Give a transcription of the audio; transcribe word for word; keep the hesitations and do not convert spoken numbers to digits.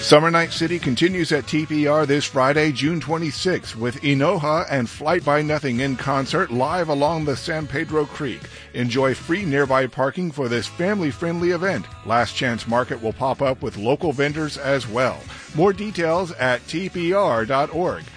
Summer Night City continues at T P R this Friday, June twenty-sixth, with Enoja and Flight by Nothing in concert live along the San Pedro Creek. Enjoy free nearby parking for this family-friendly event. Last Chance Market will pop up with local vendors as well. More details at T P R dot org.